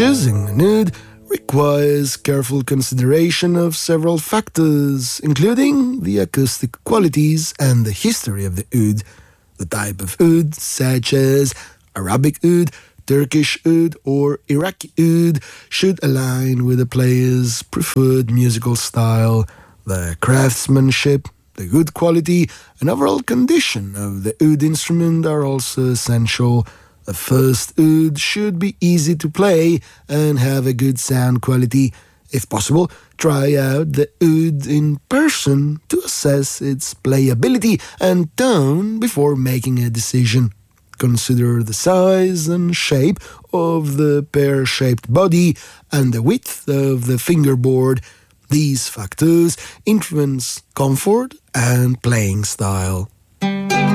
Choosing an oud requires careful consideration of several factors, including the acoustic qualities and the history of the oud, the type of oud, such as Arabic oud, Turkish oud, or Iraqi oud, should align with the player's preferred musical style, the craftsmanship, the good quality, and overall condition of the oud instrument are also essential. The first oud should be easy to play and have a good sound quality. If possible, try out the oud in person to assess its playability and tone before making a decision. Consider the size and shape of the pear-shaped body and the width of the fingerboard. These factors influence comfort and playing style.